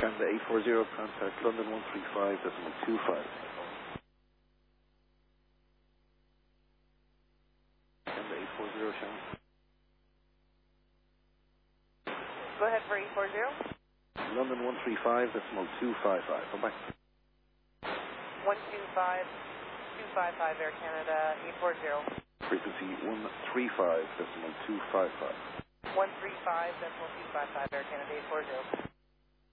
Canada 840, contact London 135.25. Canada 840, Shannon. Go ahead for 840. London 135.255. Come back. 125.255 Air Canada 840. Frequency 135.255. 135.255 Air Canada 840.